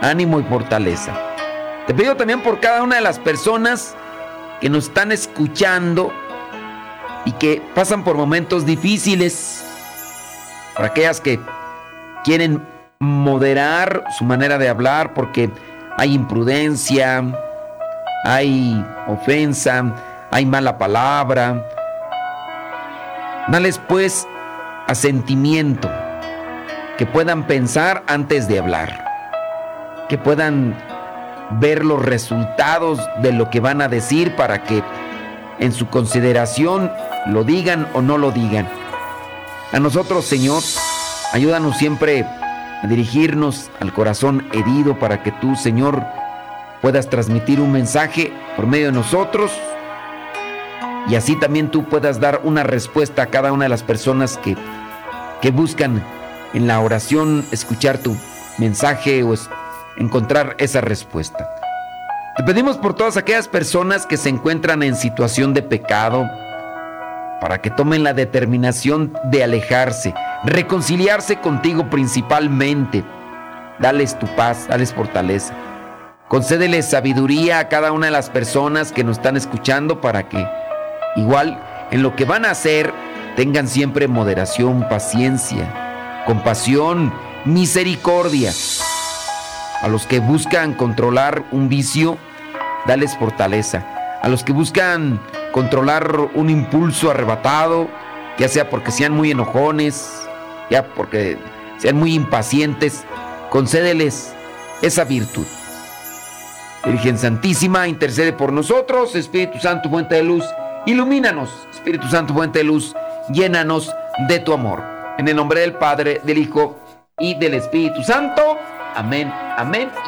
ánimo y fortaleza. Te pido también por cada una de las personas que nos están escuchando y que pasan por momentos difíciles, para aquellas que quieren moderar su manera de hablar porque hay imprudencia, hay ofensa, hay mala palabra. Dales pues asentimiento, que puedan pensar antes de hablar, que puedan ver los resultados de lo que van a decir para que en su consideración lo digan o no lo digan. A nosotros, Señor, ayúdanos siempre a dirigirnos al corazón herido para que tú, Señor, puedas transmitir un mensaje por medio de nosotros y así también tú puedas dar una respuesta a cada una de las personas que buscan en la oración escuchar tu mensaje o encontrar esa respuesta. Te pedimos por todas aquellas personas que se encuentran en situación de pecado, para que tomen la determinación de alejarse, reconciliarse contigo principalmente. Dales tu paz, dales fortaleza. Concédeles sabiduría a cada una de las personas que nos están escuchando para que, igual, en lo que van a hacer, tengan siempre moderación, paciencia, compasión, misericordia. A los que buscan controlar un vicio, dales fortaleza. A los que buscan controlar un impulso arrebatado, ya sea porque sean muy enojones, ya porque sean muy impacientes, concédeles esa virtud. Virgen Santísima, intercede por nosotros. Espíritu Santo, fuente de luz, ilumínanos. Espíritu Santo, fuente de luz, llénanos de tu amor. En el nombre del Padre, del Hijo y del Espíritu Santo. Amén, amén.